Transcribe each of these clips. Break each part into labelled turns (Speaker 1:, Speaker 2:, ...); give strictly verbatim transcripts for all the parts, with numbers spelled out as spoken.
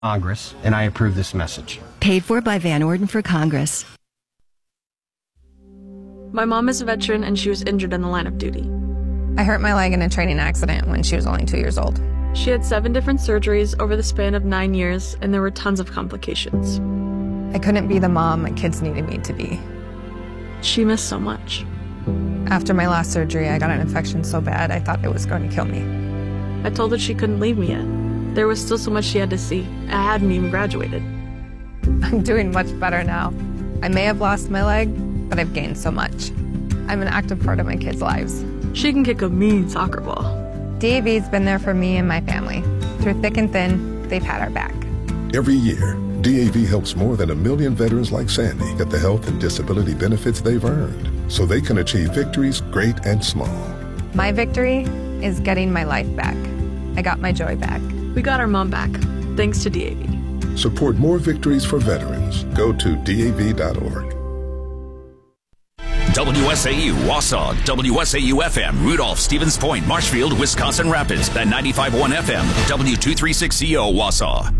Speaker 1: Congress, and I approve this message.
Speaker 2: Paid for by Van Orden for Congress.
Speaker 3: My mom is a veteran and she was injured in the line of duty.
Speaker 4: I hurt my leg in a training accident when she was only two years old.
Speaker 3: She had seven different surgeries over the span of nine years, and there were tons of complications.
Speaker 4: I couldn't be the mom my kids needed me to be.
Speaker 3: She missed so much.
Speaker 4: After my last surgery, I got an infection so bad I thought it was going to kill me.
Speaker 3: I told her she couldn't leave me yet. There was still so much she had to see. I hadn't even graduated.
Speaker 4: I'm doing much better now. I may have lost my leg, but I've gained so much. I'm an active part of my kids' lives.
Speaker 3: She can kick a mean soccer ball.
Speaker 4: D A V's been there for me and my family. Through thick and thin, they've had our back.
Speaker 5: Every year, D A V helps more than a million veterans like Sandy get the health and disability benefits they've earned so they can achieve victories great and small.
Speaker 4: My victory is getting my life back. I got my joy back.
Speaker 3: We got our mom back, thanks to D A V.
Speaker 5: Support more victories for veterans. Go to D A V dot org.
Speaker 6: W S A U, Wausau, W S A U F M, Rudolph, Stevens Point, Marshfield, Wisconsin Rapids, and ninety-five point one F M, W two thirty-six C O, Wausau.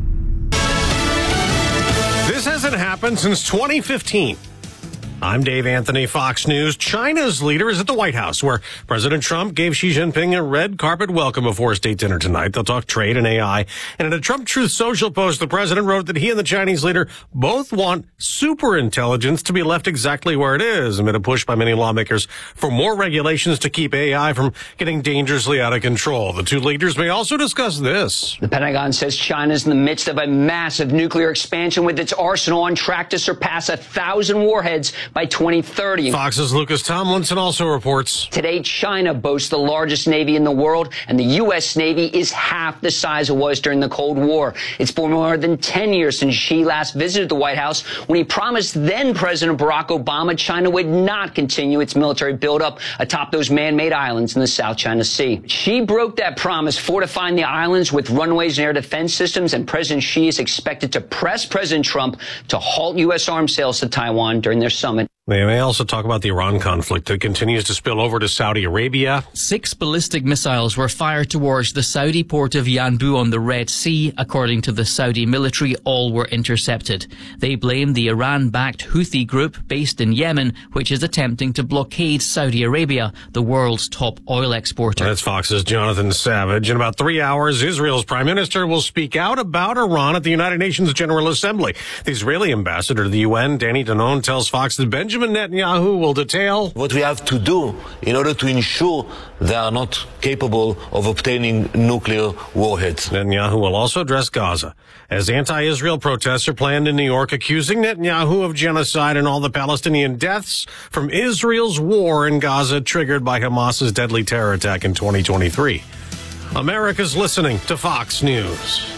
Speaker 7: This hasn't happened since twenty fifteen. I'm Dave Anthony, Fox News. China's leader is at the White House, where President Trump gave Xi Jinping a red carpet welcome before a state dinner tonight. They'll talk trade and A I. And in a Trump Truth Social post, the president wrote that he and the Chinese leader both want superintelligence to be left exactly where it is, amid a push by many lawmakers for more regulations to keep A I from getting dangerously out of control. The two leaders may also discuss this.
Speaker 8: The Pentagon says China's in the midst of a massive nuclear expansion, with its arsenal on track to surpass a thousand warheads by twenty thirty.
Speaker 7: Fox's Lucas Tomlinson also reports.
Speaker 8: Today, China boasts the largest Navy in the world, and the U S Navy is half the size it was during the Cold War. It's been more than ten years since Xi last visited the White House, when he promised then-President Barack Obama China would not continue its military buildup atop those man-made islands in the South China Sea. Xi broke that promise, fortifying the islands with runways and air defense systems, and President Xi is expected to press President Trump to halt U S arms sales to Taiwan during their summit.
Speaker 7: They may also talk about the Iran conflict that continues to spill over to Saudi Arabia.
Speaker 9: Six ballistic missiles were fired towards the Saudi port of Yanbu on the Red Sea. According to the Saudi military, all were intercepted. They blame the Iran-backed Houthi group based in Yemen, which is attempting to blockade Saudi Arabia, the world's top oil exporter.
Speaker 7: That's Fox's Jonathan Savage. In about three hours, Israel's prime minister will speak out about Iran at the United Nations General Assembly. The Israeli ambassador to the U N, Danny Danon, tells Fox that Benjamin Netanyahu will detail
Speaker 10: what we have to do in order to ensure they are not capable of obtaining nuclear warheads.
Speaker 7: Netanyahu will also address Gaza, as anti-Israel protests are planned in New York, accusing Netanyahu of genocide and all the Palestinian deaths from Israel's war in Gaza, triggered by Hamas's deadly terror attack in twenty twenty-three. America's listening to Fox News.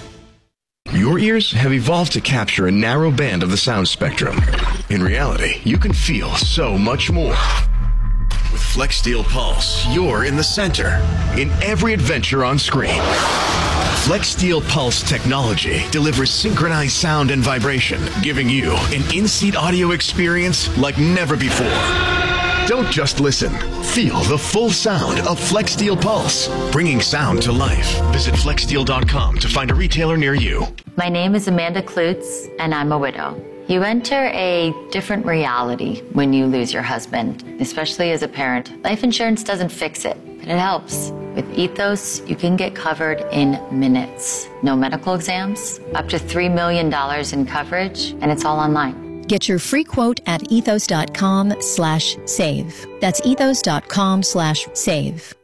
Speaker 11: Your ears have evolved to capture a narrow band of the sound spectrum. In reality, you can feel so much more. With FlexSteel Pulse, you're in the center, in every adventure on screen. FlexSteel Pulse technology delivers synchronized sound and vibration, giving you an in-seat audio experience like never before. Don't just listen. Feel the full sound of FlexSteel Pulse, bringing sound to life. Visit flex steel dot com to find a retailer near you.
Speaker 12: My name is Amanda Klutz, and I'm a widow. You enter a different reality when you lose your husband, especially as a parent. Life insurance doesn't fix it, but it helps. With Ethos, you can get covered in minutes. No medical exams, up to three million dollars in coverage, and it's all online.
Speaker 13: Get your free quote at ethos.com slash save. That's ethos.com slash save.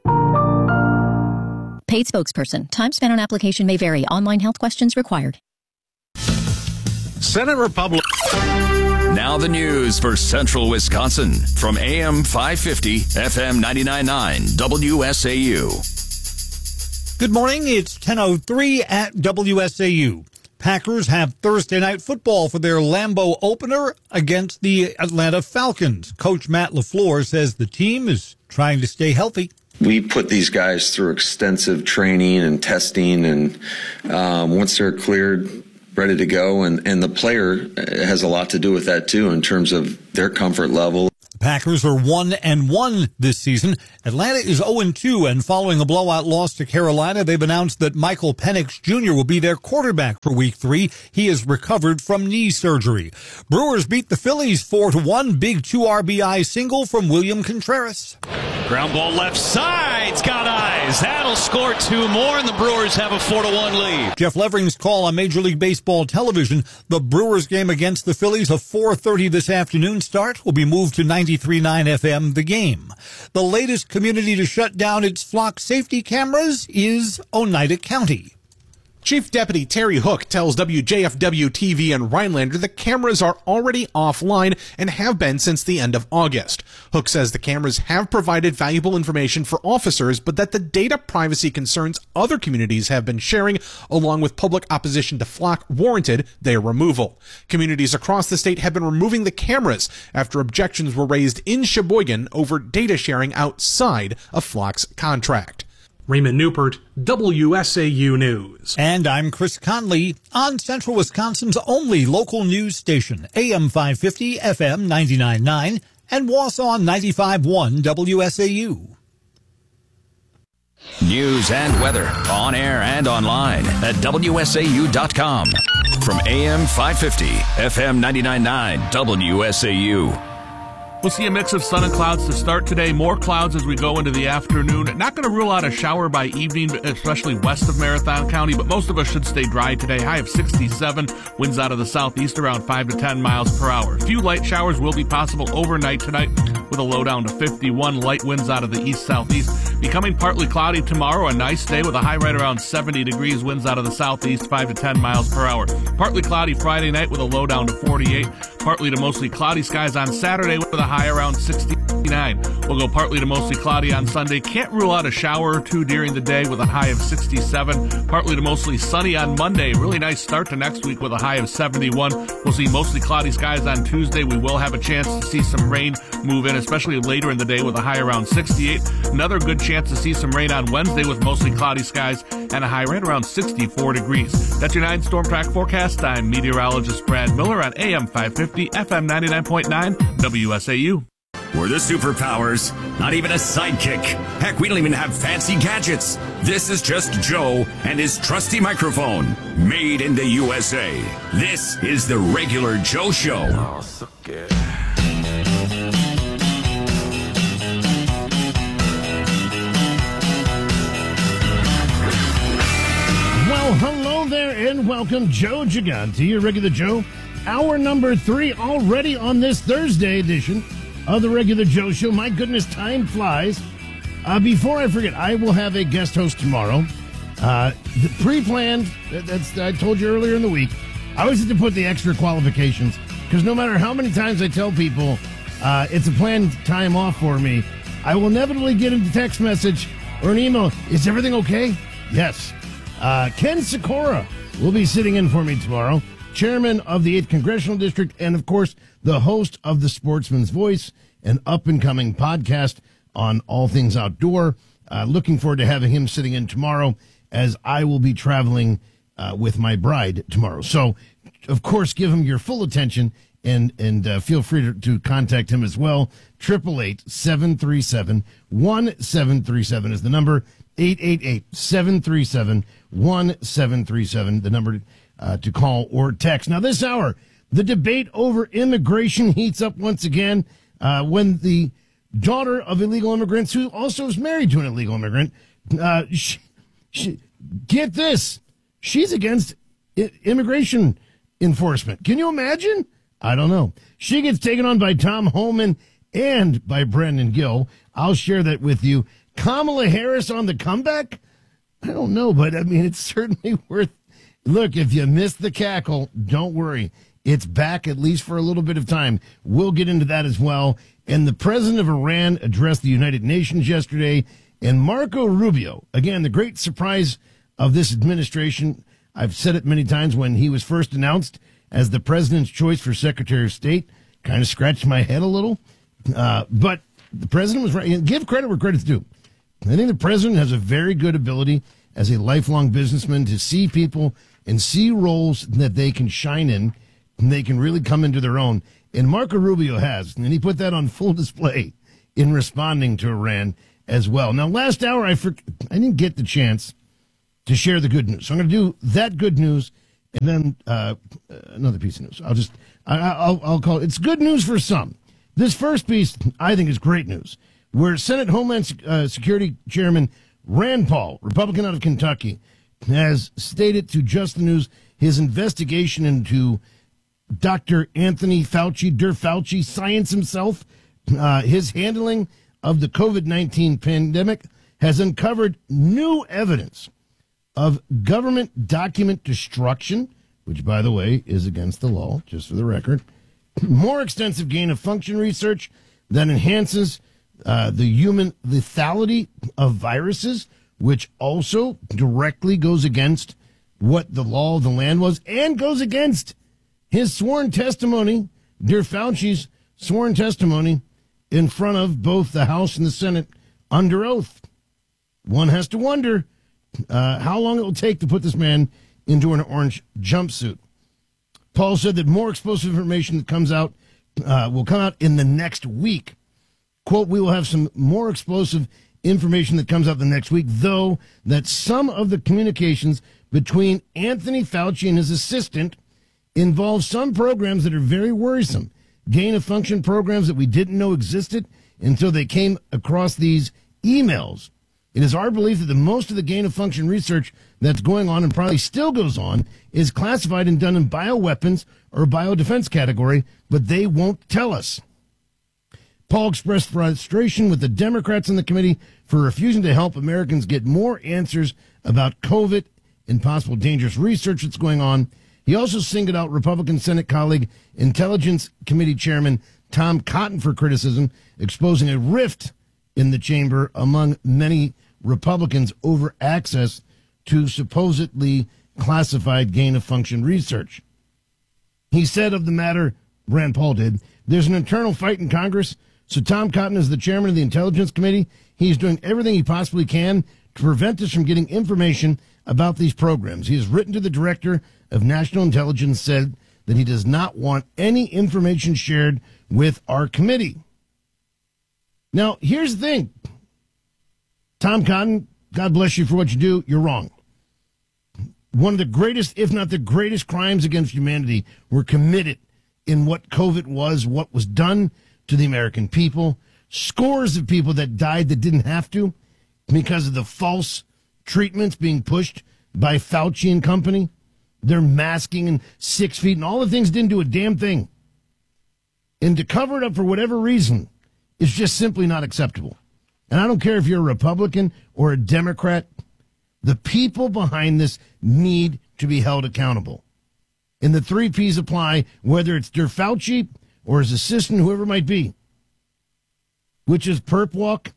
Speaker 13: Paid spokesperson. Time spent on application may vary. Online health questions required.
Speaker 7: Senate Republican.
Speaker 6: Now the news for Central Wisconsin from A M five fifty, F M ninety-nine point nine, W S A U.
Speaker 14: Good morning. It's ten oh three at W S A U. Packers have Thursday night football for their Lambeau opener against the Atlanta Falcons. Coach Matt LaFleur says the team is trying to stay healthy.
Speaker 15: We put these guys through extensive training and testing, and um, once they're cleared, ready to go, and, and the player has a lot to do with that too in terms of their comfort level.
Speaker 14: Packers are one and one this season. Atlanta is oh and two, and following a blowout loss to Carolina, they've announced that Michael Penix Junior will be their quarterback for week three. He has recovered from knee surgery. Brewers beat the Phillies four to one. Big two R B I single from William Contreras.
Speaker 16: Ground ball left side's got eyes. That'll score two more, and the Brewers have a four to one lead.
Speaker 14: Jeff Levering's call on Major League Baseball television. The Brewers game against the Phillies, a four thirty this afternoon start, will be moved to ninety-three point nine F M The Game. The latest community to shut down its flock safety cameras is Oneida County.
Speaker 17: Chief Deputy Terry Hook tells W J F W T V in Rhinelander the cameras are already offline and have been since the end of August. Hook says the cameras have provided valuable information for officers, but that the data privacy concerns other communities have been sharing, along with public opposition to flock, warranted their removal. Communities across the state have been removing the cameras after objections were raised in Sheboygan over data sharing outside of flock's contract.
Speaker 18: Raymond Newport, W S A U News.
Speaker 14: And I'm Chris Conley on Central Wisconsin's only local news station, A M five fifty, F M ninety-nine point nine, and Wausau ninety-five point one W S A U.
Speaker 6: News and weather on air and online at W S A U dot com. From A M five fifty, F M ninety-nine point nine W S A U.
Speaker 19: We'll see a mix of sun and clouds to start today. More clouds as we go into the afternoon. Not going to rule out a shower by evening, especially west of Marathon County, but most of us should stay dry today. High of sixty-seven, winds out of the southeast around five to ten miles per hour. A few light showers will be possible overnight tonight with a low down to fifty-one. Light winds out of the east-southeast. Becoming partly cloudy tomorrow. A nice day with a high right around seventy degrees. Winds out of the southeast, five to ten miles per hour. Partly cloudy Friday night with a low down to forty-eight. Partly to mostly cloudy skies on Saturday with a high around sixty-nine. We'll go partly to mostly cloudy on Sunday. Can't rule out a shower or two during the day with a high of sixty-seven. Partly to mostly sunny on Monday. Really nice start to next week with a high of seventy-one. We'll see mostly cloudy skies on Tuesday. We will have a chance to see some rain move in, especially later in the day with a high around sixty-eight. Another good chance to see some rain on Wednesday with mostly cloudy skies and a high right around sixty-four degrees. That's your nine Storm Track forecast. I'm meteorologist Brad Miller on A M five fifty, F M ninety-nine point nine W S A U.
Speaker 6: We're the superpowers, not even a sidekick. Heck, we don't even have fancy gadgets. This is just Joe and his trusty microphone, made in the U S A. This is the Regular Joe Show. Oh, so good.
Speaker 20: Well, hello there and welcome, Joe Gigante, your Regular Joe. Hour number three already on this Thursday edition of the Regular Joe Show. My goodness, time flies. Uh, before I forget, I will have a guest host tomorrow. Uh, the pre-planned, that's I told you earlier in the week. I always have to put the extra qualifications because no matter how many times I tell people uh, it's a planned time off for me, I will inevitably get a text message or an email. Is everything okay? Yes. Uh, Ken Sikora will be sitting in for me tomorrow. Chairman of the eighth Congressional District, and, of course, the host of The Sportsman's Voice, an up-and-coming podcast on all things outdoor. Uh, looking forward to having him sitting in tomorrow as I will be traveling uh, with my bride tomorrow. So, of course, give him your full attention and and uh, feel free to, to contact him as well. eight eight eight, seven three seven, one seven three seven is the number. eight eight eight, seven three seven, one seven three seven, the number Uh, to call or text. Now, this hour, the debate over immigration heats up once again uh, when the daughter of illegal immigrants, who also is married to an illegal immigrant, uh, she, she, get this, she's against I- immigration enforcement. Can you imagine? I don't know. She gets taken on by Tom Homan and by Brendan Gill. I'll share that with you. Kamala Harris on the comeback? I don't know, but I mean, it's certainly worth. Look, if you missed the cackle, don't worry. It's back at least for a little bit of time. We'll get into that as well. And the president of Iran addressed the United Nations yesterday. And Marco Rubio, again, the great surprise of this administration. I've said it many times when he was first announced as the president's choice for Secretary of State. Kind of scratched my head a little. Uh, but the president was right. Give credit where credit's due. I think the president has a very good ability as a lifelong businessman to see people and see roles that they can shine in and they can really come into their own. And Marco Rubio has, and he put that on full display in responding to Iran as well. Now, last hour, I for, I didn't get the chance to share the good news. So I'm going to do that good news and then uh, another piece of news. I'll just, I, I'll, I'll call it, it's good news for some. This first piece, I think, is great news, where Senate Homeland uh, Security Chairman Rand Paul, Republican out of Kentucky, has stated to Just the News his investigation into Doctor Anthony Fauci, Der Fauci, science himself, uh, his handling of the COVID nineteen pandemic has uncovered new evidence of government document destruction, which, by the way, is against the law, just for the record, more extensive gain-of-function research that enhances uh, the human lethality of viruses, which also directly goes against what the law of the land was and goes against his sworn testimony, dear Fauci's sworn testimony, in front of both the House and the Senate under oath. One has to wonder uh, how long it will take to put this man into an orange jumpsuit. Paul said that more explosive information that comes out uh, will come out in the next week. Quote, we will have some more explosive information that comes out the next week, though that some of the communications between Anthony Fauci and his assistant involve some programs that are very worrisome. Gain-of-function programs that we didn't know existed until they came across these emails. It is our belief that the most of the gain-of-function research that's going on and probably still goes on is classified and done in bioweapons or biodefense category, but they won't tell us. Paul expressed frustration with the Democrats in the committee for refusing to help Americans get more answers about COVID and possible dangerous research that's going on. He also singled out Republican Senate colleague, Intelligence Committee Chairman Tom Cotton for criticism, exposing a rift in the chamber among many Republicans over access to supposedly classified gain-of-function research. He said of the matter, Rand Paul did, there's an internal fight in Congress, so Tom Cotton is the chairman of the Intelligence Committee. He's doing everything he possibly can to prevent us from getting information about these programs. He has written to the director of national intelligence, said that he does not want any information shared with our committee. Now, here's the thing. Tom Cotton, God bless you for what you do. You're wrong. One of the greatest, if not the greatest, crimes against humanity were committed in what COVID was, what was done to the American people. Scores of people that died that didn't have to because of the false treatments being pushed by Fauci and company. They're masking and six feet and all the things didn't do a damn thing. And to cover it up for whatever reason is just simply not acceptable. And I don't care if you're a Republican or a Democrat. The people behind this need to be held accountable. And the three P's apply, whether it's Der Fauci or his assistant, whoever it might be. Which is perp walk.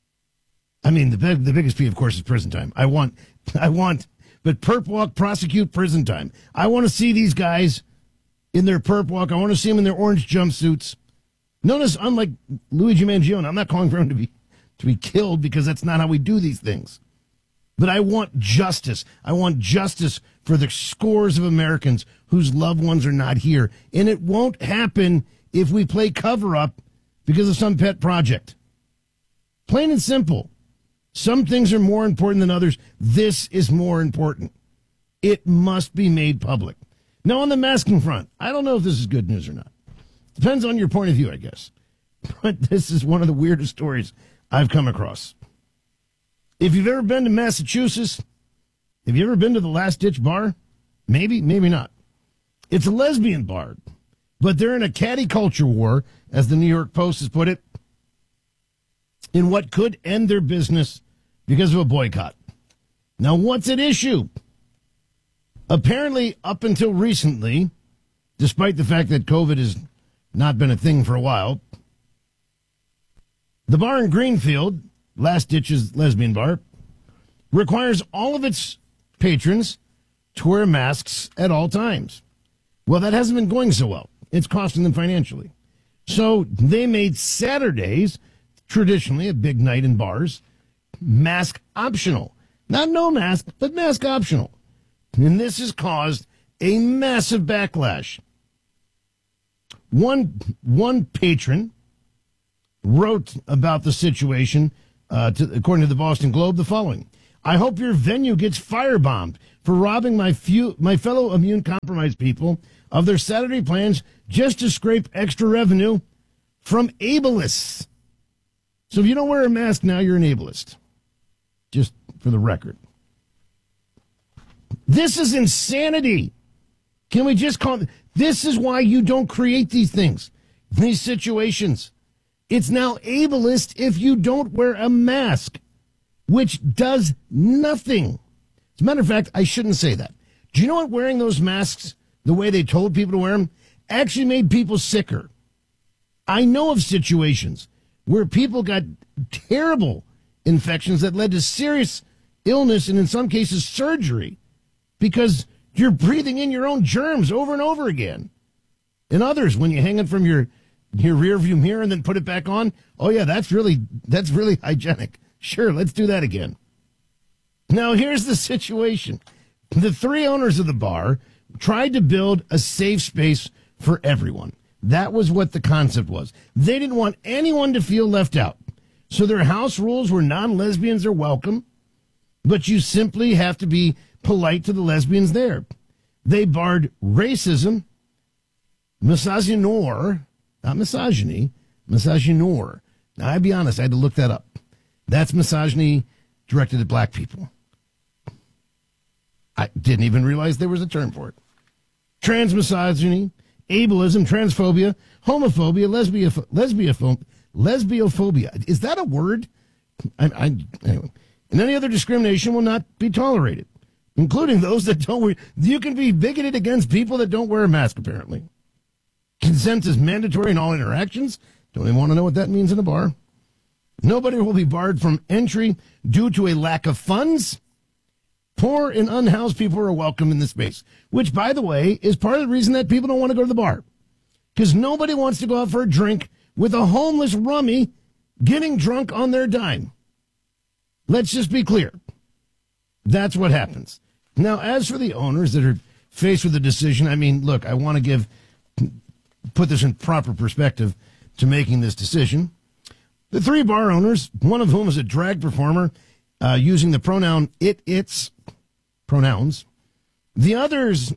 Speaker 20: I mean, the big, the biggest P, of course, is prison time. I want, I want, but perp walk, prosecute, prison time. I want to see these guys in their perp walk. I want to see them in their orange jumpsuits. Notice, unlike Luigi Mangione, I'm not calling for him to be to be killed because that's not how we do these things. But I want justice. I want justice for the scores of Americans whose loved ones are not here. And it won't happen if we play cover-up because of some pet project. Plain and simple. Some things are more important than others. This is more important. It must be made public. Now, on the masking front, I don't know if this is good news or not. Depends on your point of view, I guess. But this is one of the weirdest stories I've come across. If you've ever been to Massachusetts, have you ever been to the Last Ditch Bar? Maybe, maybe not. It's a lesbian bar, but they're in a catty culture war, as the New York Post has put it, in what could end their business because of a boycott. Now, what's at issue? Apparently, up until recently, despite the fact that COVID has not been a thing for a while, the bar in Greenfield, Last Ditch's lesbian bar, requires all of its patrons to wear masks at all times. Well, that hasn't been going so well. It's costing them financially. So they made Saturdays, traditionally a big night in bars, mask optional. Not no mask, but mask optional. And this has caused a massive backlash. one one patron wrote about the situation, uh, to, according to the Boston Globe, the following. I hope your venue gets firebombed for robbing my few, my fellow immune-compromised people of their Saturday plans just to scrape extra revenue from ableists. So if you don't wear a mask now, you're an ableist. Just for the record. This is insanity. Can we just call it? This is why you don't create these things, these situations. It's now ableist if you don't wear a mask, which does nothing. As a matter of fact, I shouldn't say that. Do you know what wearing those masks, the way they told people to wear them, actually made people sicker? I know of situations where people got terrible infections that led to serious illness and in some cases surgery because you're breathing in your own germs over and over again. And others, when you hang it from your your rear view mirror and then put it back on, oh yeah, that's really that's really hygienic. Sure, let's do that again. Now here's the situation. The three owners of the bar tried to build a safe space for everyone. That was what the concept was. They didn't want anyone to feel left out. So their house rules were non-lesbians are welcome, but you simply have to be polite to the lesbians there. They barred racism, misogynoir, not misogyny, misogynoir. Now, I'll be honest, I had to look that up. That's misogyny directed at black people. I didn't even realize there was a term for it. Transmisogyny, ableism, transphobia, homophobia, lesbia, lesbiaphobia, lesbiophobia. Is that a word? I, I, anyway. And any other discrimination will not be tolerated, including those that don't wear. You can be bigoted against people that don't wear a mask, apparently. Consent is mandatory in all interactions. Don't even want to know what that means in a bar. Nobody will be barred from entry due to a lack of funds. Poor and unhoused people are welcome in this space, which, by the way, is part of the reason that people don't want to go to the bar. Because nobody wants to go out for a drink with a homeless rummy getting drunk on their dime. Let's just be clear. That's what happens. Now, as for the owners that are faced with the decision, I mean, look, I want to give, put this in proper perspective to making this decision. The three bar owners, one of whom is a drag performer, uh, using the pronoun it, its pronouns. The others,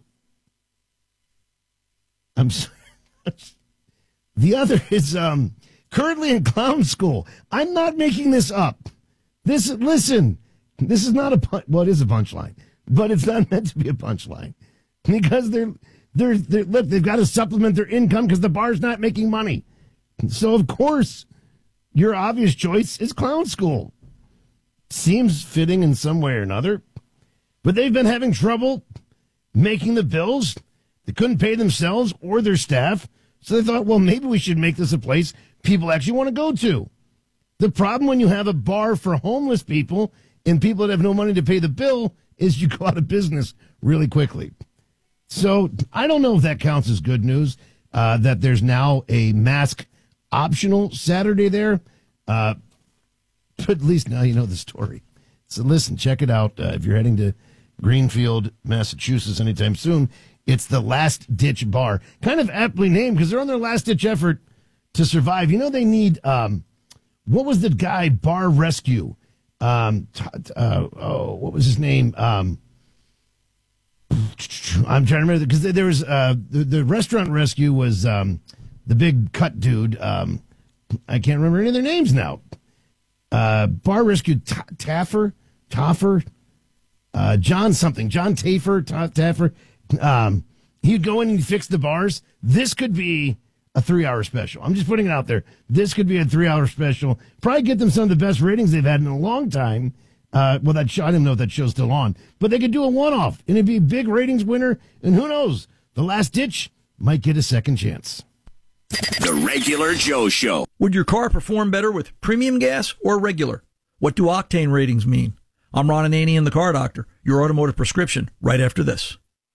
Speaker 20: I'm sorry, the other is um, currently in clown school. I'm not making this up. This, listen, this is not a pun- well, it is a punchline, but it's not meant to be a punchline because they're they're, they're look, they've got to supplement their income because the bar's not making money. So of course, your obvious choice is clown school. Seems fitting in some way or another, but they've been having trouble making the bills. They couldn't pay themselves or their staff, so they thought, well, maybe we should make this a place people actually want to go to. The problem when you have a bar for homeless people and people that have no money to pay the bill is you go out of business really quickly. So I don't know if that counts as good news, uh, that there's now a mask optional Saturday there. Uh, but at least now you know the story. So listen, check it out. Uh, if you're heading to Greenfield, Massachusetts anytime soon, it's the Last Ditch Bar. Kind of aptly named because they're on their last ditch effort to survive. You know, they need, um, what was the guy, Bar Rescue? Um, uh, oh, what was his name? Um, I'm trying to remember because there was uh, the, the restaurant rescue was um, the big cut dude. Um, I can't remember any of their names now. Uh, Bar Rescue T- Taffer, Taffer, uh, John something, John Taffer, Ta- Taffer. Um, he'd go in and fix the bars. This could be a three-hour special. I'm just putting it out there. This could be a three-hour special. Probably get them some of the best ratings they've had in a long time. Uh, well, that show, I don't know if that show's still on, but they could do a one-off, and it'd be a big ratings winner. And who knows? The Last Ditch might get a second chance.
Speaker 6: The Regular Joe Show.
Speaker 21: Would your car perform better with premium gas or regular? What do octane ratings mean? I'm Ron Ananian, the Car Doctor, your automotive prescription, right after this.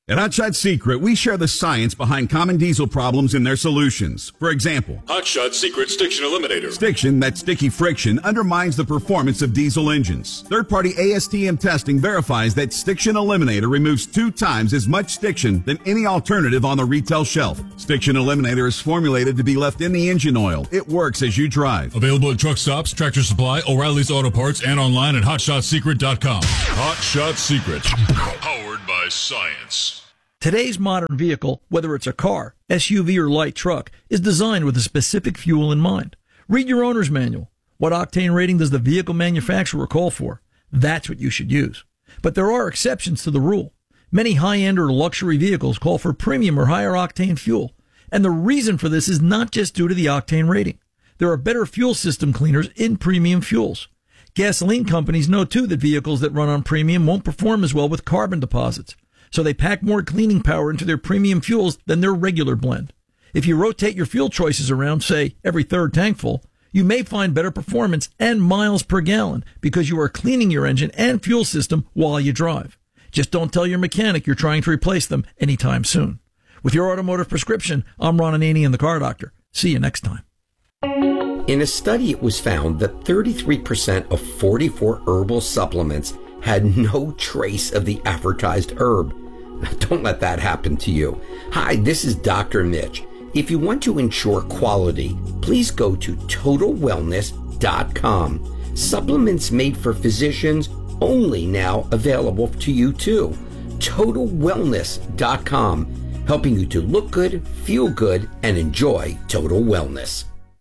Speaker 1: At Hot Shot Secret, we share the science behind common diesel problems and their solutions. For example,
Speaker 22: Hot Shot Secret Stiction Eliminator.
Speaker 1: Stiction, that sticky friction, undermines the performance of diesel engines. Third-party A S T M testing verifies that Stiction Eliminator removes two times as much stiction than any alternative on the retail shelf. Stiction Eliminator is formulated to be left in the engine oil. It works as you drive.
Speaker 22: Available at truck stops, Tractor Supply, O'Reilly's Auto Parts, and online at hot shot secret dot com. Hot Shot Secret. Powered by science.
Speaker 21: Today's modern vehicle, whether it's a car, S U V, or light truck, is designed with a specific fuel in mind. Read your owner's manual. What octane rating does the vehicle manufacturer call for? That's what you should use. But there are exceptions to the rule. Many high-end or luxury vehicles call for premium or higher octane fuel. And the reason for this is not just due to the octane rating. There are better fuel system cleaners in premium fuels. Gasoline companies know, too, that vehicles that run on premium won't perform as well with carbon deposits. So they pack more cleaning power into their premium fuels than their regular blend. If you rotate your fuel choices around, say, every third tank full, you may find better performance and miles per gallon because you are cleaning your engine and fuel system while you drive. Just don't tell your mechanic you're trying to replace them anytime soon. With your automotive prescription, I'm Ron Ananian, the Car Doctor. See you next time.
Speaker 23: In a study, it was found that thirty-three percent of forty-four herbal supplements had no trace of the advertised herb. Don't let that happen to you. Hi, this is Doctor Mitch. If you want to ensure quality, please go to total wellness dot com. Supplements made for physicians, only now available to you too. total wellness dot com, helping you to look good, feel good, and enjoy total wellness.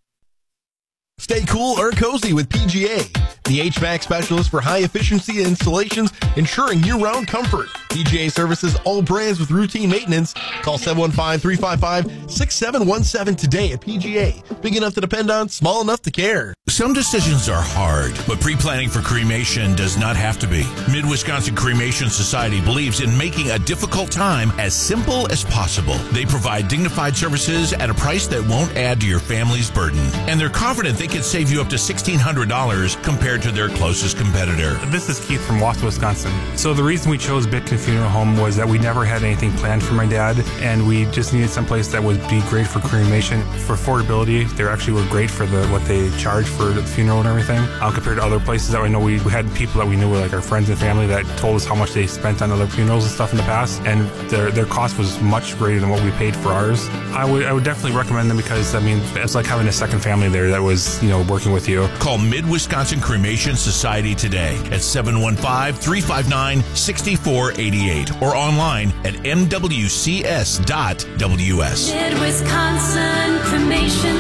Speaker 24: Stay cool or cozy with P G A, the H V A C specialist for high-efficiency installations, ensuring year-round comfort. P G A services all brands with routine maintenance. Call seven one five, three five five, six seven one seven today at P G A. Big enough to depend on, small enough to care.
Speaker 6: Some decisions are hard, but pre-planning for cremation does not have to be. Mid-Wisconsin Cremation Society believes in making a difficult time as simple as possible. They provide dignified services at a price that won't add to your family's burden. And they're confident they can save you up to sixteen hundred dollars compared to their closest competitor.
Speaker 25: This is Keith from Wausau, Wisconsin. So the reason we chose Bitkin Funeral Home was that we never had anything planned for my dad, and we just needed someplace that would be great for cremation. For affordability, they actually were great for the what they charge for the funeral and everything. Uh, compared to other places that I know, we, we had people that we knew were like our friends and family that told us how much they spent on other funerals and stuff in the past, and their their cost was much greater than what we paid for ours. I would I would definitely recommend them because I mean it's like having a second family there that was you know working with you.
Speaker 6: Call Mid-Wisconsin Cremation Society today at seven one five, three five nine, six four eight eight or online at m w c s dot w s.
Speaker 26: Mid-Wisconsin Cremation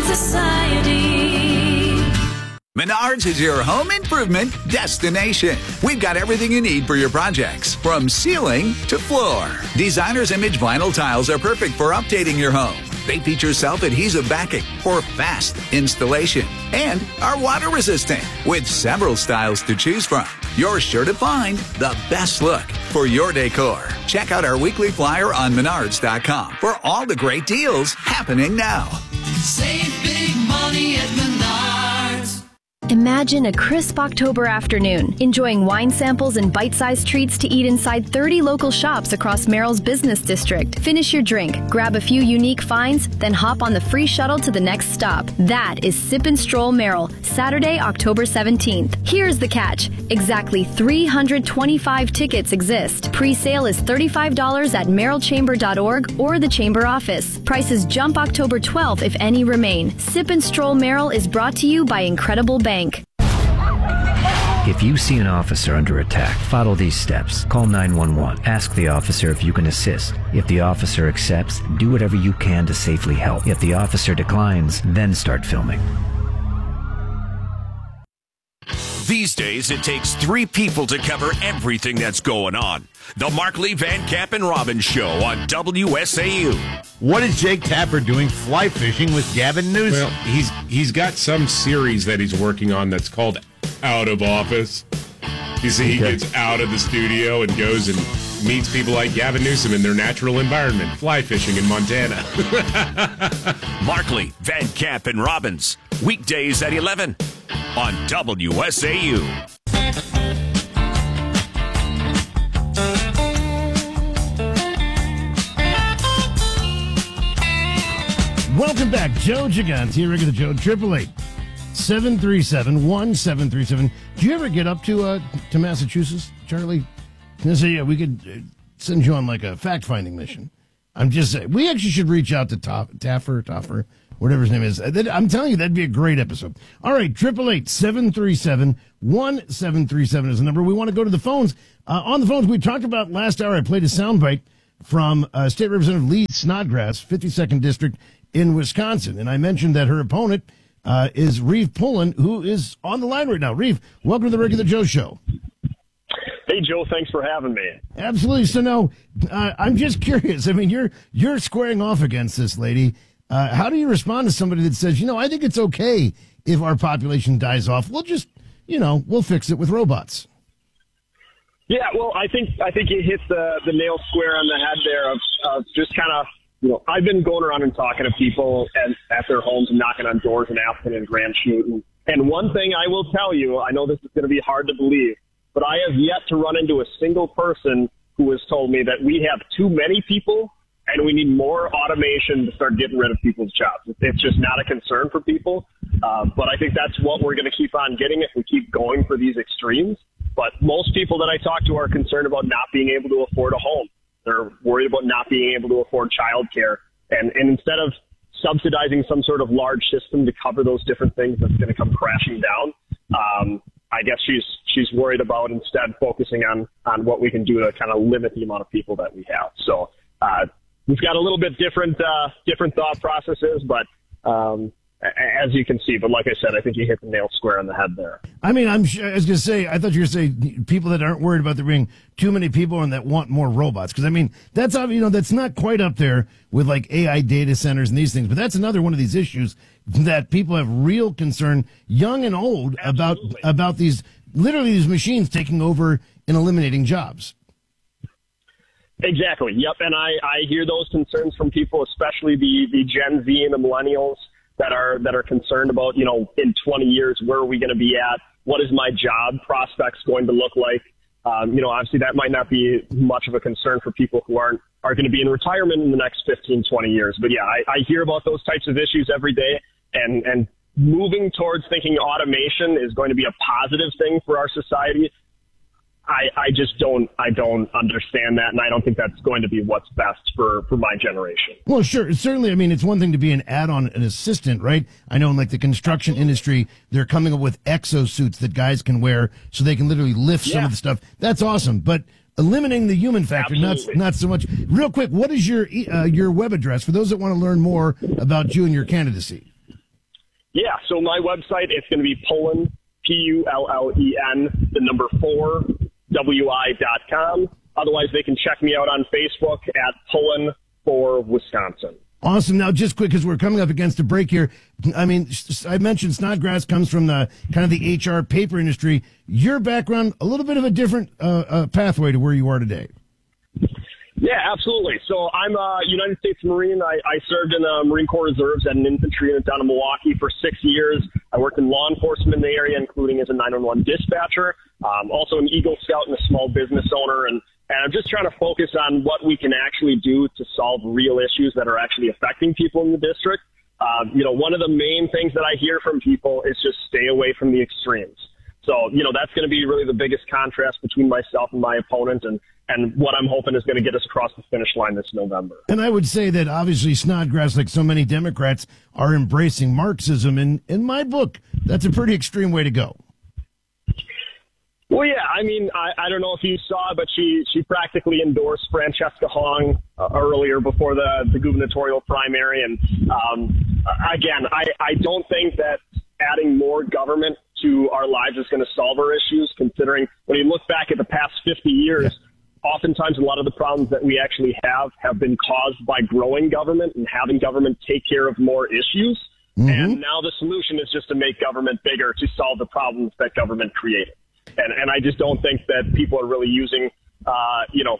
Speaker 26: Society.
Speaker 27: Menards is your home improvement destination. We've got everything you need for your projects, from ceiling to floor. Designer's Image vinyl tiles are perfect for updating your home. They feature self-adhesive backing for fast installation and are water resistant with several styles to choose from. You're sure to find the best look for your decor. Check out our weekly flyer on menards dot com for all the great deals happening now.
Speaker 26: Save big money at Menards.
Speaker 28: Imagine a crisp October afternoon, enjoying wine samples and bite-sized treats to eat inside thirty local shops across Merrill's business district. Finish your drink, grab a few unique finds, then hop on the free shuttle to the next stop. That is Sip and Stroll Merrill, Saturday, October seventeenth. Here's the catch. Exactly three hundred twenty-five tickets exist. Pre-sale is thirty-five dollars at merrill chamber dot org or the Chamber office. Prices jump October twelfth if any remain. Sip and Stroll Merrill is brought to you by Incredible Bank.
Speaker 29: If you see an officer under attack, follow these steps. Call nine one one. Ask the officer if you can assist. If the officer accepts, do whatever you can to safely help. If the officer declines, then start filming.
Speaker 6: These days, it takes three people to cover everything that's going on. The Markley, Van Camp, and Robbins Show on W S A U.
Speaker 30: What is Jake Tapper doing fly fishing with Gavin Newsom?
Speaker 31: Well, he's he's got some series that he's working on that's called Out of Office. You see, he
Speaker 30: Okay.
Speaker 31: gets out of the studio and goes and meets people like Gavin Newsom in their natural environment, fly fishing in Montana.
Speaker 6: Markley, Van Camp, and Robbins. Weekdays at eleven on W S A U.
Speaker 20: Welcome back. Joe Gigante here, regular Joe, triple eight seven three seven one seven three seven. Do you ever get up to uh, to Massachusetts, Charlie? And say, yeah, we could uh, send you on like a fact-finding mission. I'm just saying, we actually should reach out to Toff, Taffer, Toffer, whatever his name is. I'm telling you, that'd be a great episode. All right, triple eight seven three seven one seven three seven is the number. We want to go to the phones. Uh, on the phones, we talked about last hour. I played a soundbite from uh, State Representative Lee Snodgrass, fifty-second District in Wisconsin, and I mentioned that her opponent uh, is Reeve Pullen, who is on the line right now. Reeve, welcome to the Regular Joe Show.
Speaker 2: Hey, Joe, thanks for having me.
Speaker 20: Absolutely. So now, uh, I'm just curious. I mean, you're you're squaring off against this lady. Uh, how do you respond to somebody that says, you know, I think it's okay if our population dies off. We'll just, you know, we'll fix it with robots.
Speaker 2: Yeah, well, I think I think you hit the, the nail square on the head there of, of just kind of, you know, I've been going around and talking to people at, at their homes and knocking on doors in Aspen and Grand Chute. And one thing I will tell you, I know this is going to be hard to believe, but I have yet to run into a single person who has told me that we have too many people and we need more automation to start getting rid of people's jobs. It's just not a concern for people. Uh, but I think that's what we're going to keep on getting if we keep going for these extremes. But most people that I talk to are concerned about not being able to afford a home. They're worried about not being able to afford childcare. And, and instead of subsidizing some sort of large system to cover those different things that's going to come crashing down, um, I guess she's she's worried about instead focusing on, on what we can do to kind of limit the amount of people that we have. So uh, we've got a little bit different uh, different thought processes, but um, as you can see, but like I said, I think you hit the nail square on the head there.
Speaker 20: I mean, I'm sure, I was going to say, I thought you were saying people that aren't worried about there being too many people and that want more robots. Because, I mean, that's, you know, that's not quite up there with like A I data centers and these things. But that's another one of these issues that people have real concern, young and old, Absolutely. about about these, literally these machines taking over and eliminating jobs.
Speaker 2: Exactly. Yep. And I, I hear those concerns from people, especially the, the Gen Z and the millennials, that are that are concerned about, you know, in twenty years, where are we going to be at? What is my job prospects going to look like? Um, you know, obviously that might not be much of a concern for people who aren't are going to be in retirement in the next fifteen, twenty years. But yeah, I, I hear about those types of issues every day, and, and moving towards thinking automation is going to be a positive thing for our society. I, I just don't I don't understand that, and I don't think that's going to be what's best for, for my generation.
Speaker 20: Well, sure. Certainly, I mean, it's one thing to be an add-on, an assistant, right? I know in like the construction industry, they're coming up with exosuits that guys can wear so they can literally lift yeah. some of the stuff. That's awesome. But eliminating the human factor, not, not so much. Real quick, what is your uh, your web address for those that want to learn more about you and your candidacy?
Speaker 2: Yeah, so my website, it's going to be Pullen, P U L L E N, the number four, W I dot com. Otherwise, they can check me out on Facebook at Pullen for Wisconsin.
Speaker 20: Awesome. Now, just quick, because we're coming up against a break here. I mean, I mentioned Snodgrass comes from the kind of the H R paper industry. Your background, a little bit of a different uh, uh, pathway to where you are today.
Speaker 2: Yeah, absolutely. So I'm a United States Marine. I, I served in the Marine Corps Reserves at an infantry unit down in Milwaukee for six years. I worked in law enforcement in the area, including as a nine one one dispatcher. Um, also an Eagle Scout and a small business owner. And, and I'm just trying to focus on what we can actually do to solve real issues that are actually affecting people in the district. Uh, you know, one of the main things that I hear from people is just stay away from the extremes. So, you know, that's going to be really the biggest contrast between myself and my opponent, and, and what I'm hoping is going to get us across the finish line this November.
Speaker 20: And I would say that obviously Snodgrass, like so many Democrats, are embracing Marxism. And in my book, that's a pretty extreme way to go.
Speaker 2: Well, yeah, I mean, I, I don't know if you saw, but she, she practically endorsed Francesca Hong uh, earlier before the, the gubernatorial primary. And um, again, I, I don't think that adding more government to our lives is going to solve our issues, considering when you look back at the past fifty years, yeah. oftentimes a lot of the problems that we actually have have been caused by growing government and having government take care of more issues. Mm-hmm. And now the solution is just to make government bigger to solve the problems that government created. And, and I just don't think that people are really using, uh, you know,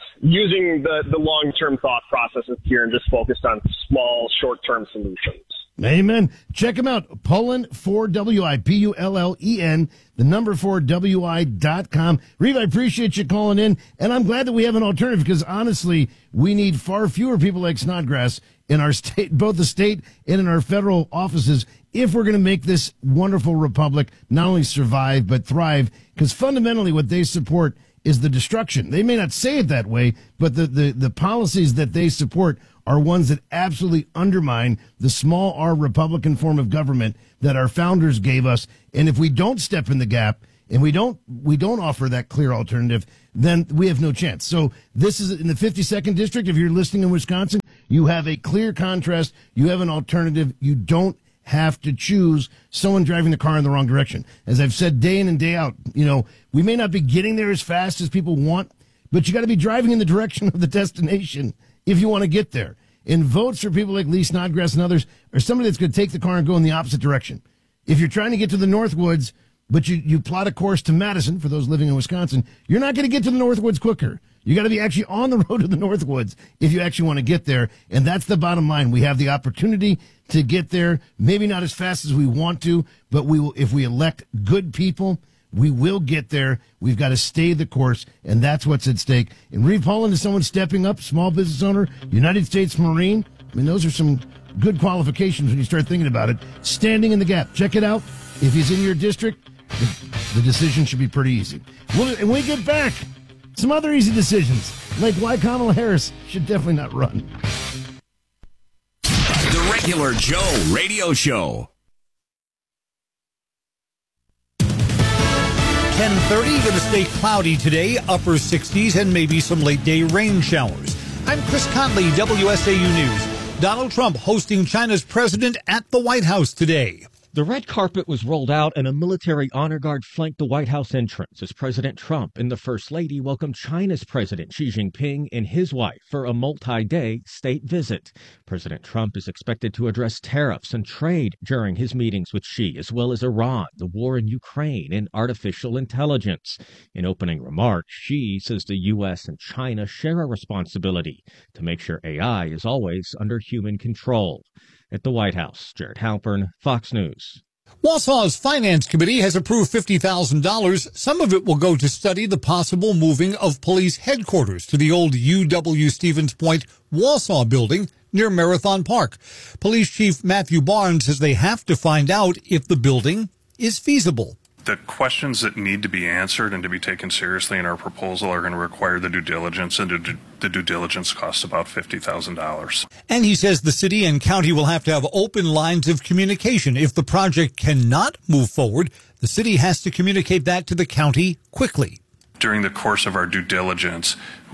Speaker 2: using the, the long-term thought processes here and just focused on small, short-term solutions.
Speaker 20: Amen. Check them out. Pullen four W I, P U L L E N, the number four W I dot com. Reeve, I appreciate you calling in, and I'm glad that we have an alternative because, honestly, we need far fewer people like Snodgrass in our state, both the state and in our federal offices, if we're going to make this wonderful republic not only survive but thrive, because fundamentally what they support is the destruction. They may not say it that way, but the, the, the policies that they support are ones that absolutely undermine the small R Republican form of government that our founders gave us. And if we don't step in the gap and we don't we don't offer that clear alternative, then we have no chance. So this is in the fifty-second district. If you're listening in Wisconsin, you have a clear contrast. You have an alternative. You don't have to choose someone driving the car in the wrong direction. As I've said day in and day out, you know, we may not be getting there as fast as people want, but you got to be driving in the direction of the destination if you want to get there. And votes for people like Lee Snodgrass and others are somebody that's going to take the car and go in the opposite direction. If you're trying to get to the Northwoods, but you, you plot a course to Madison, for those living in Wisconsin, you're not going to get to the Northwoods quicker. You got to be actually on the road to the Northwoods if you actually want to get there. And that's the bottom line. We have the opportunity to get there, maybe not as fast as we want to, but we will, if we elect good people, we will get there. We've got to stay the course, and that's what's at stake. And Reeve Pullen is someone stepping up, small business owner, United States Marine. I mean, those are some good qualifications when you start thinking about it. Standing in the gap. Check it out. If he's in your district, the, the decision should be pretty easy. We'll, and when we get back, some other easy decisions, like why Kamala Harris should definitely not run.
Speaker 6: The Regular Joe Radio Show.
Speaker 14: ten thirty, going to stay cloudy today, upper sixties, and maybe some late-day rain showers. I'm Chris Conley, W S A U News. Donald Trump hosting China's president at the White House today.
Speaker 3: The red carpet was rolled out and a military honor guard flanked the White House entrance as President Trump and the First Lady welcomed China's President Xi Jinping and his wife for a multi-day state visit. President Trump is expected to address tariffs and trade during his meetings with Xi, as well as Iran, the war in Ukraine, and artificial intelligence. In opening remarks, Xi says the U S and China share a responsibility to make sure A I is always under human control. At the White House, Jared Halpern, Fox News.
Speaker 14: Wausau's Finance Committee has approved fifty thousand dollars. Some of it will go to study the possible moving of police headquarters to the old U W Stevens Point Wausau building near Marathon Park. Police Chief Matthew Barnes says they have to find out if the building is feasible.
Speaker 4: The questions that need to be answered and to be taken seriously in our proposal are going to require the due diligence, and the due diligence costs about fifty thousand dollars.
Speaker 14: And he says the city and county will have to have open lines of communication. If the project cannot move forward, the city has to communicate that to the county quickly.
Speaker 4: During the course of our due diligence,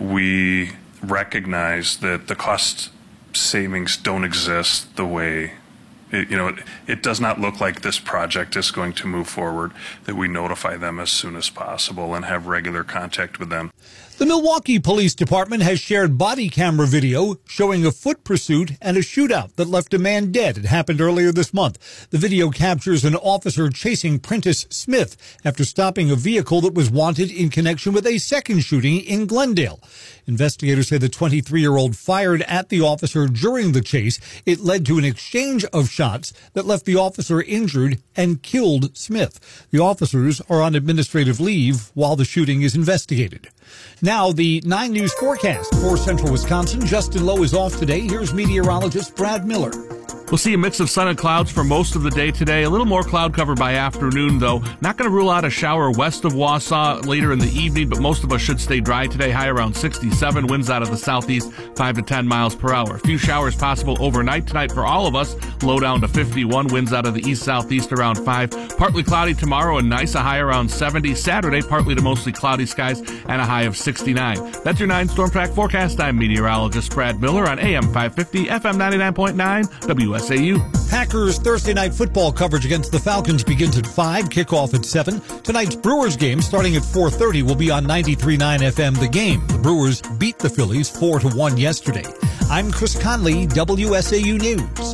Speaker 4: we recognize that the cost savings don't exist the way It, you know, it, it does not look like this project is going to move forward, that we notify them as soon as possible and have regular contact with them.
Speaker 14: The Milwaukee Police Department has shared body camera video showing a foot pursuit and a shootout that left a man dead. It happened earlier this month. The video captures an officer chasing Prentice Smith after stopping a vehicle that was wanted in connection with a second shooting in Glendale. Investigators say the twenty-three-year-old fired at the officer during the chase. It led to an exchange of shots that left the officer injured and killed Smith. The officers are on administrative leave while the shooting is investigated. Now, the nine News forecast for central Wisconsin. Justin Lowe is off today. Here's meteorologist Brad Miller.
Speaker 19: We'll see a mix of sun and clouds for most of the day today. A little more cloud cover by afternoon, though. Not going to rule out a shower west of Wausau later in the evening, but most of us should stay dry today. High around sixty-seven. Winds out of the southeast, five to ten miles per hour. A few showers possible overnight tonight for all of us. Low down to fifty-one. Winds out of the east-southeast around five. Partly cloudy tomorrow and nice. A high around seventy. Saturday, partly to mostly cloudy skies and a high of sixty-nine. That's your nine Storm Track forecast. I'm meteorologist Brad Miller on A M five fifty, F M ninety-nine point nine, W S A U.
Speaker 14: Packers Thursday night football coverage against the Falcons begins at five, kickoff at seven. Tonight's Brewers game, starting at four thirty, will be on ninety-three point nine F M The Game. The Brewers beat the Phillies four to one yesterday. I'm Chris Conley, W S A U News.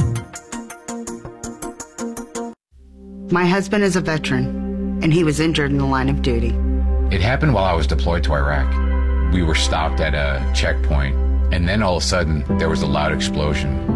Speaker 5: My husband is a veteran, and he was injured in the line of duty.
Speaker 7: It happened while I was deployed to Iraq. We were stopped at a checkpoint, and then all of a sudden, there was a loud explosion.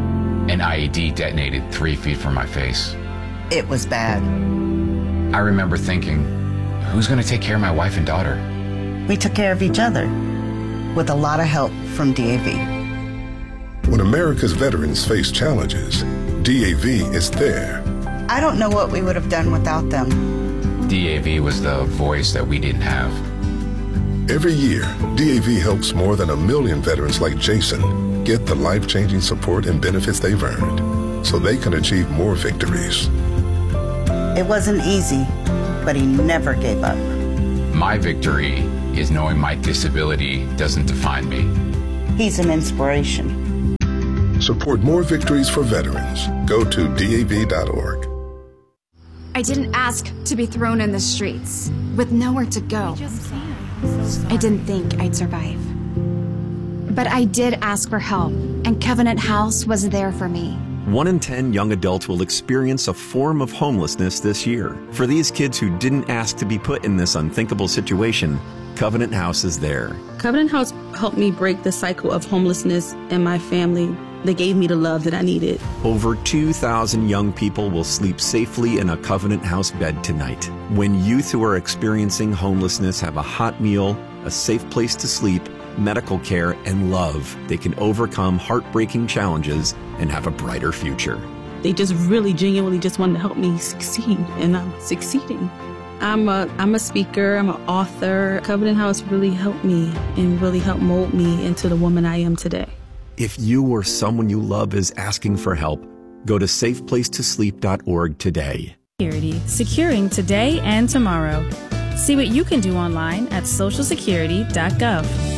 Speaker 7: An I E D detonated three feet from my face.
Speaker 5: It was bad.
Speaker 7: I remember thinking, who's going to take care of my wife and daughter?
Speaker 5: We took care of each other with a lot of help from D A V.
Speaker 1: When America's veterans face challenges, D A V is there.
Speaker 5: I don't know what we would have done without them.
Speaker 7: D A V was the voice that we didn't have.
Speaker 1: Every year, D A V helps more than a million veterans like Jason get the life-changing support and benefits they've earned so they can achieve more victories.
Speaker 5: It wasn't easy, but he never gave up.
Speaker 7: My victory is knowing my disability doesn't define me.
Speaker 5: He's an inspiration.
Speaker 1: Support more victories for veterans. Go to D A V dot org.
Speaker 8: I didn't ask to be thrown in the streets with nowhere to go. I didn't think I'd survive. But I did ask for help, and Covenant House was there for me.
Speaker 9: One in ten young adults will experience a form of homelessness this year. For these kids who didn't ask to be put in this unthinkable situation, Covenant House is there.
Speaker 10: Covenant House helped me break the cycle of homelessness in my family. They gave me the love that I needed.
Speaker 9: Over two thousand young people will sleep safely in a Covenant House bed tonight. When youth who are experiencing homelessness have a hot meal, a safe place to sleep, medical care, and love, they can overcome heartbreaking challenges and have a brighter future.
Speaker 10: They just really genuinely just wanted to help me succeed, and I'm succeeding. I'm a, I'm a speaker, I'm an author. Covenant House really helped me and really helped mold me into the woman I am today.
Speaker 9: If you or someone you love is asking for help, go to safe place to sleep dot org today.
Speaker 11: Security, securing today and tomorrow. See what you can do online at social security dot gov.